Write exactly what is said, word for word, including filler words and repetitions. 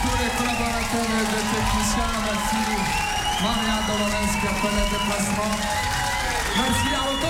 tous les collaborateurs et les techniciens. Merci Maria Dolores qui a fait le déplacement. Merci à